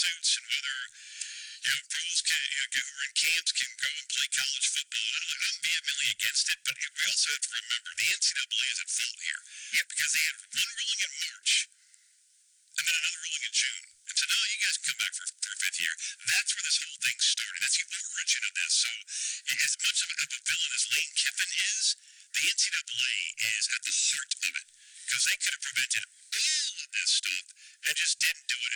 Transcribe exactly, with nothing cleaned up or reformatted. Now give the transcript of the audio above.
suits and whether you know pros can you know, who are in camps can go and play college football. And I'm, I'm vehemently against it, but we also have to remember the N C double A is at fault here. Yeah, because they had one ruling in March and then another ruling in June. And so now you guys come back for their fifth year. That's where this whole thing started. That's the origin of this. So as much of a villain as Lane Kiffin is, the N C double A is at the heart of it. Because they could have prevented all of this stuff and just didn't do it.